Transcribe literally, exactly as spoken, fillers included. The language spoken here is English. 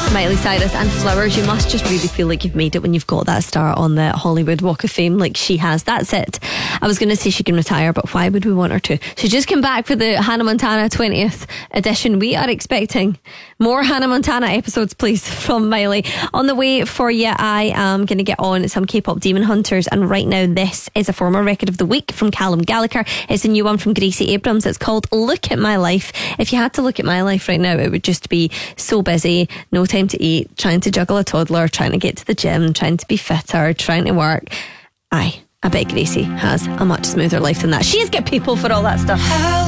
Miley Cyrus and Flowers. You must just really feel like you've made it when you've got that star on the Hollywood Walk of Fame like she has. That's it. I was going to say she can retire, but why would we want her to? She just came back for the Hannah Montana twentieth edition. We are expecting more Hannah Montana episodes, please, from Miley. On the way for you, I am going to get on some K-pop Demon Hunters, and right now this is a former record of the week from Callum Gallagher. It's a new one from Gracie Abrams. It's called Look at My Life. If you had to look at my life right now, it would just be so busy, no time to eat, trying to juggle a toddler, trying to get to the gym, trying to be fitter, trying to work. Aye, I bet Gracie has a much smoother life than that. She's got people for all that stuff.